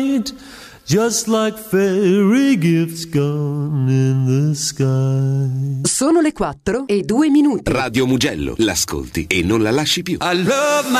Just like fairy gifts gone in the sky. Sono le 4:02. Radio Mugello, l'ascolti e non la lasci più. I love my